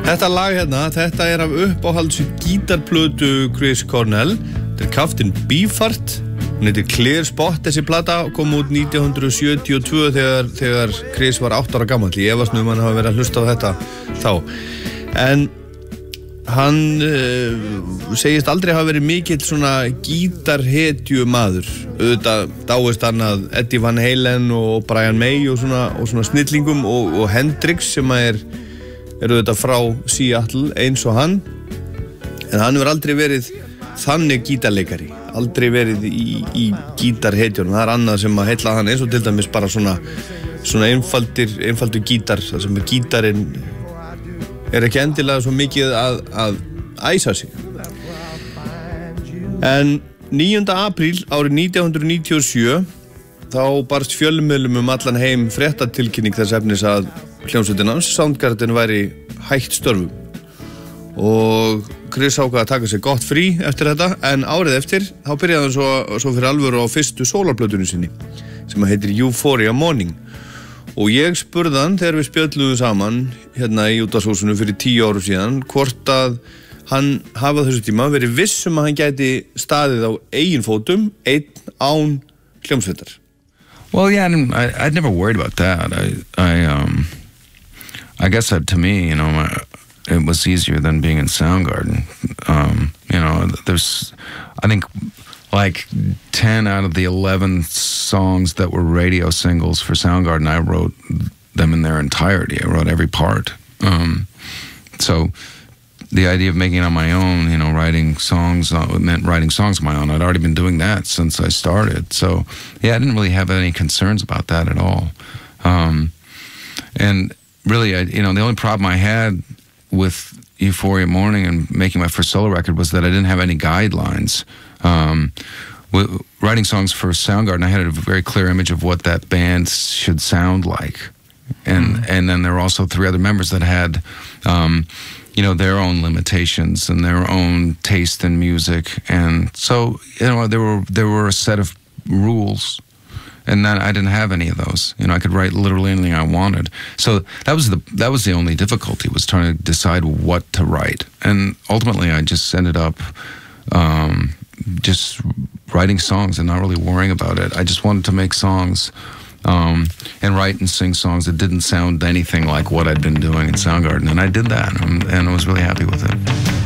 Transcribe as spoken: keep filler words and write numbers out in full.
Þetta lag hérna, þetta er af uppáhalds gítarplötu Chris Cornell. Þetta er Captain Beefheart. Hún heitir Clear Spot, þessi plata kom út nítján hundruð sjötíu og tvö þegar, þegar Chris var átta ára gamall. Ég efast nú um hann hafa verið að hlusta á þetta þá. En hann uh, segist aldrei hafa verið mikill svona gítarhetju maður. Auðvitað dáist hann að Eddie Van Halen og Brian May og svona, og svona snillingum og, og Hendrix sem er, er auðvitað frá Seattle eins og hann. En hann hefur aldrei verið þannig gítarleikari, aldrei verið í, í gítarhetjunum. Það er annað sem að heilla hann eins og til dæmis bara svona, svona einfaldir, einfaldur gítar, þar sem gítarinn er ekki endilega svo mikið að, að æsa sig. En níunda apríl árið nítján hundruð níutíu og sjö þá barst fjölmiðlum um allan heim fréttatilkynning þess efnis að hljómsveitin hans, Soundgarden, væri hætt störfum. Og Chris ákvað að taka sér gott frí eftir þetta, en árið eftir þá byrjaði hann svo, svo fyrir alvöru á fyrstu sólarplötunni sinni sem heitir Euphoria Morning. Og ég spurði hann þegar við spjölluðum saman hérna í útvarpshúsinu fyrir tíu árum síðan hvort að hann hafa þessu tíma verið viss um að hann gæti staðið á eigin fótum einn án hljómsveitar. Well, yeah, I, I'd never worried about that. I, I, um, I guess that to me, you know, my, it was easier than being in Soundgarden. Um, you know, there's, I think, like ten out of the eleven songs that were radio singles for Soundgarden, I wrote them in their entirety. I wrote every part. Um, so the idea of making it on my own, you know, writing songs, uh, meant writing songs on my own. I'd already been doing that since I started. So, yeah, I didn't really have any concerns about that at all. Um, and really, I, you know, the only problem I had with Euphoria Morning and making my first solo record was that I didn't have any guidelines. Um, with writing songs for Soundgarden, I had a very clear image of what that band should sound like. And, mm. and then there were also three other members that had, um, you know, their own limitations and their own taste in music. And so, you know, there were, there were a set of rules. And then I didn't have any of those. You know, I could write literally anything I wanted. So that was the that was the only difficulty, was trying to decide what to write. And ultimately, I just ended up um, just writing songs and not really worrying about it. I just wanted to make songs um, and write and sing songs that didn't sound anything like what I'd been doing in Soundgarden. And I did that, and, and I was really happy with it.